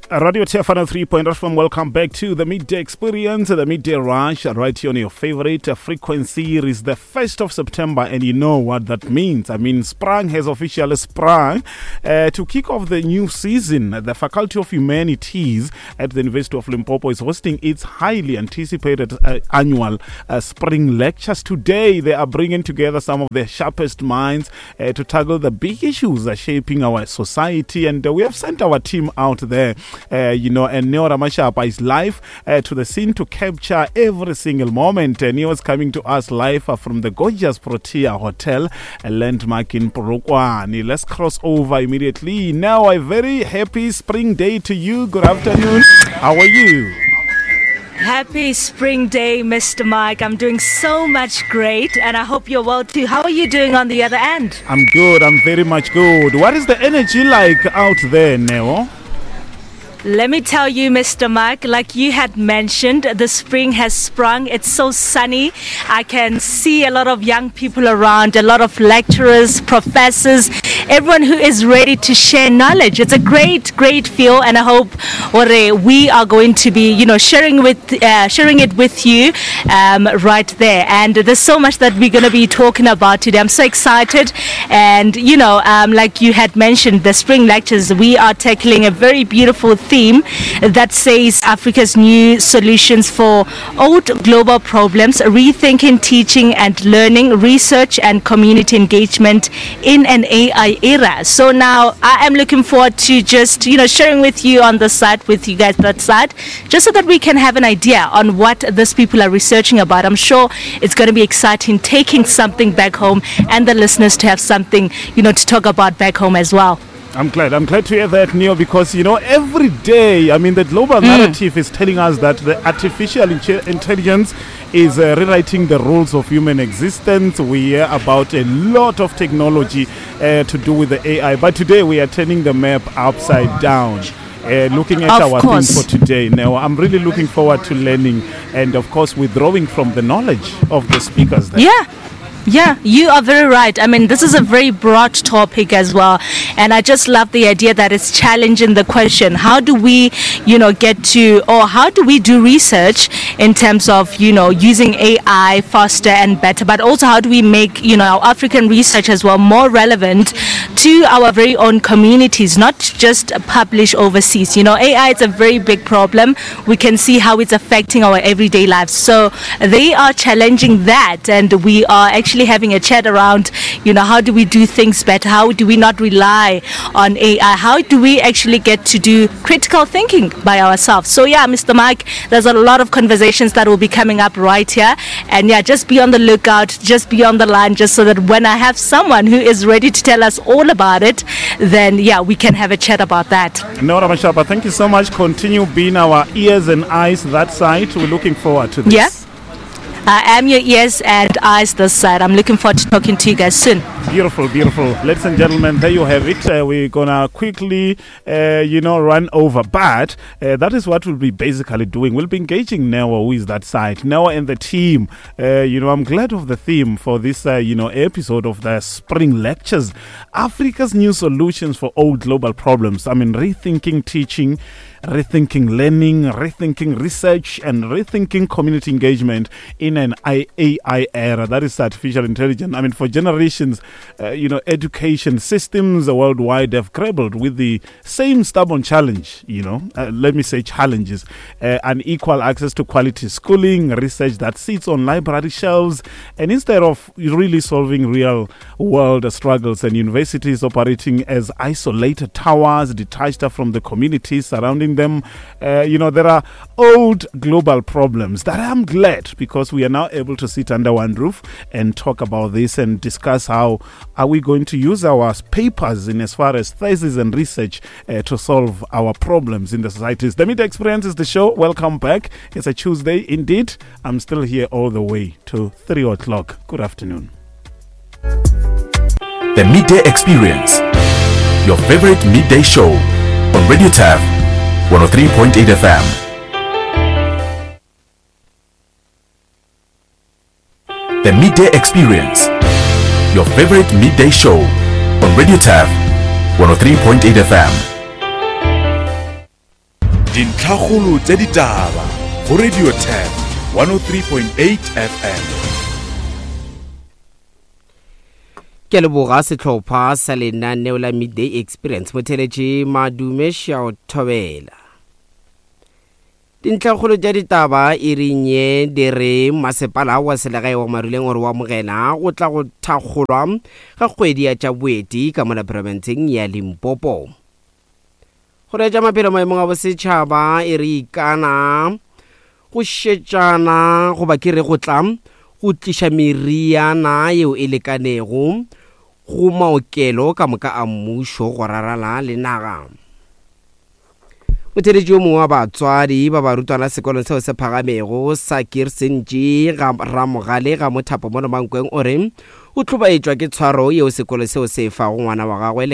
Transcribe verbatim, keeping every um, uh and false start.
Radio T F one oh three point F M, welcome back to the Midday Experience, the Midday Rush, right here on your favorite frequency. It is the first of September, and you know what that means. I mean, Sprang has officially sprung uh, to kick off the new season. The Faculty of Humanities at the University of Limpopo is hosting its highly anticipated uh, annual uh, spring lectures. Today, they are bringing together some of the sharpest minds uh, to tackle the big issues that are shaping our society, and uh, we have sent our team out there. Uh, you know, and Neo Ramashapa is live uh, to the scene to capture every single moment. Uh, Neo is coming to us live uh, from the gorgeous Protea Hotel, a landmark in Polokwane. Let's cross over immediately. Now, a very happy spring day to you. Good afternoon. How are you? Happy spring day, Mister Mike. I'm doing so much great, and I hope you're well too. How are you doing on the other end? I'm good. I'm very much good. What is the energy like out there, Neo? Let me tell you, Mister Mike, like you had mentioned, the spring has sprung. It's so sunny. I can see a lot of young people around, a lot of lecturers, professors, everyone who is ready to share knowledge. It's a great, great feel, and I hope Ore, we are going to be, you know, sharing with, uh, sharing it with you um, right there. And there's so much that we're going to be talking about today. I'm so excited, and you know, um, like you had mentioned, the spring lectures, we are tackling a very beautiful theme that says Africa's new solutions for old global problems, rethinking teaching and learning, research and community engagement in an A I era. So now I am looking forward to just, you know, sharing with you on the side, with you guys that side, just so that we can have an idea on what these people are researching about. I'm sure it's going to be exciting, taking something back home, and the listeners to have something, you know, to talk about back home as well. I'm glad. I'm glad to hear that, Neo, because, you know, every day, I mean, the global mm. narrative is telling us that the artificial in- intelligence is uh, rewriting the rules of human existence. We hear about a lot of technology uh, to do with the A I, but today we are turning the map upside down. Uh, looking at of our course. theme for today. Now, I'm really looking forward to learning and, of course, withdrawing from the knowledge of the speakers there. Yeah. Yeah, you are very right. I mean, this is a very broad topic as well. And I just love the idea that it's challenging the question. How do we, you know, get to, or how do we do research in terms of, you know, using A I faster and better, but also how do we make, you know, our African research as well more relevant to our very own communities, not just publish overseas. You know, A I is a very big problem. We can see how it's affecting our everyday lives. So they are challenging that, and we are actually having a chat around, you know, how do we do things better? How do we not rely on A I? How do we actually get to do critical thinking by ourselves? So yeah, Mister Mike, there's a lot of conversations that will be coming up right here. And yeah, just be on the lookout, just be on the line, just so that when I have someone who is ready to tell us all about it, then yeah, we can have a chat about that. No, Ramashapa, thank you so much. Continue being our ears and eyes that side. We're looking forward to this. Yeah. I am your ears and eyes this side. I'm looking forward to talking to you guys soon. Beautiful, beautiful. Ladies and gentlemen, there you have it. Uh, we're going to quickly, uh, you know, run over. But uh, that is what we'll be basically doing. We'll be engaging Noah, who is that side. Noah and the team. Uh, you know, I'm glad of the theme for this, uh, you know, episode of the Spring Lectures. Africa's new solutions for old global problems. I mean, rethinking teaching, rethinking learning, rethinking research, and rethinking community engagement in an A I era. That is artificial intelligence. I mean, for generations, uh, you know, education systems worldwide have grappled with the same stubborn challenge, you know, uh, let me say challenges, uh, unequal access to quality schooling, research that sits on library shelves, and instead of really solving real world struggles, and universities operating as isolated towers detached from the communities surrounding them, uh, you know, there are old global problems that I'm glad, because we are now able to sit under one roof and talk about this and discuss how are we going to use our papers in as far as thesis and research uh, to solve our problems in the societies. The Midday Experience is the show. Welcome back. It's a Tuesday indeed. I'm still here all the way to three o'clock. Good afternoon. The Midday Experience, your favorite midday show on Radio T A F one oh three point eight F M. The Midday Experience, your favorite midday show on Radio T A F one oh three point eight F M. dintlhakgolo tša ditaba go Radio Tap one oh three point eight F M. Ke leboga setlhopha sa lenaneo la Midday Experience motheletši Madume Shao Thobela. Dintlhakgolo tša ditaba e rinye di re masepala wa selegae wa Maruleng ore wa Mogena go tla go thakgolwa ga kgwedi ya tša boeti ka mola provinceng ya Limpopo. Go re tša maphelo maemong a bosetšhaba e re ikana go šetšana go ba ke re go tla go tliša meriana yeo e lekanego go maokelo ka moka a mmušo go rarala le naga. Motheletši yo mongwe wa batswadi ba barutwana sekolong seo se phagamego sa Kirsenji ga Ramogale ga Mothapo mo Mankweng ore o tlhobaetšwa ke tshwaro yeo sekolo seo se fa go ngwana wa gagwe